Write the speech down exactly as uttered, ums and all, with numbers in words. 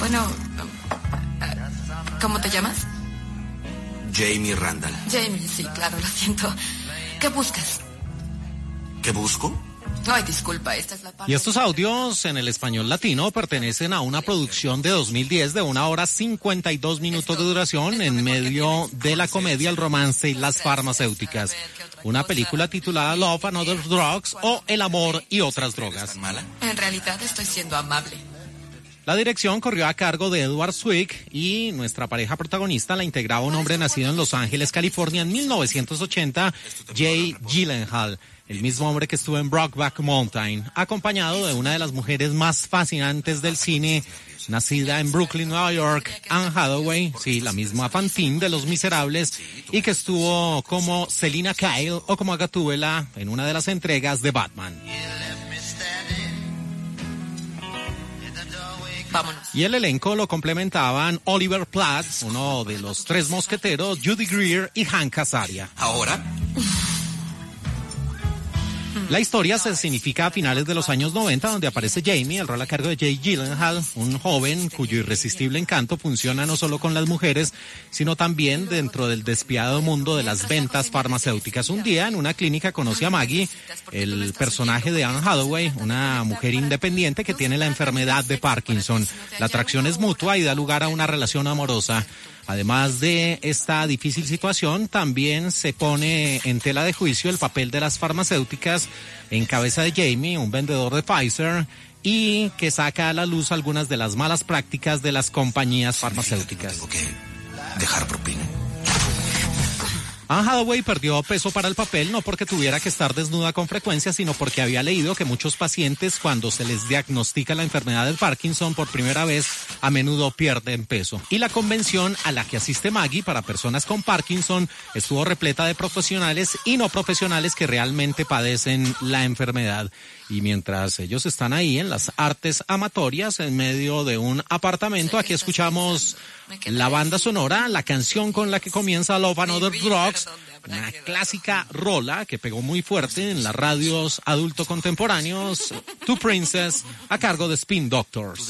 Bueno, ¿cómo te llamas? Jamie Randall. Jamie, sí, claro, lo siento. ¿Qué buscas? ¿Qué busco? Ay, disculpa, esta es la parte... Y estos audios en el español latino pertenecen a una producción de dos mil diez de una hora cincuenta y dos minutos de duración en medio de la comedia, el romance y las farmacéuticas. Una película titulada Love and Other Drugs o El amor y otras drogas. En realidad estoy siendo amable. La dirección corrió a cargo de Edward Zwick y nuestra pareja protagonista la integraba un hombre nacido en Los Ángeles, California en mil novecientos ochenta, Jay Gyllenhaal, el mismo hombre que estuvo en Brokeback Mountain, acompañado de una de las mujeres más fascinantes del cine, nacida en Brooklyn, Nueva York, Anne Hathaway, sí, la misma Fantine de Los Miserables, y que estuvo como Selina Kyle o como Gatúbela en una de las entregas de Batman. Vámonos. Y el elenco lo complementaban Oliver Platt, uno de los tres mosqueteros, Judy Greer y Hank Azaria. ¿Ahora? La historia se significa a finales de los años noventa, donde aparece Jamie, el rol a cargo de Jay Gyllenhaal, un joven cuyo irresistible encanto funciona no solo con las mujeres, sino también dentro del despiadado mundo de las ventas farmacéuticas. Un día, en una clínica, conoce a Maggie, el personaje de Anne Hathaway, una mujer independiente que tiene la enfermedad de Parkinson. La atracción es mutua y da lugar a una relación amorosa. Además de esta difícil situación, también se pone en tela de juicio el papel de las farmacéuticas en cabeza de Jamie, un vendedor de Pfizer, y que saca a la luz algunas de las malas prácticas de las compañías farmacéuticas. Tengo que dejar propina. Anne Hathaway perdió peso para el papel no porque tuviera que estar desnuda con frecuencia, sino porque había leído que muchos pacientes, cuando se les diagnostica la enfermedad del Parkinson por primera vez, a menudo pierden peso. Y la convención a la que asiste Maggie para personas con Parkinson estuvo repleta de profesionales y no profesionales que realmente padecen la enfermedad. Y mientras ellos están ahí en las artes amatorias, en medio de un apartamento, aquí escuchamos la banda sonora, la canción con la que comienza Love and Other Drugs, una clásica rola que pegó muy fuerte en las radios adulto contemporáneos, Two Princess, a cargo de Spin Doctors.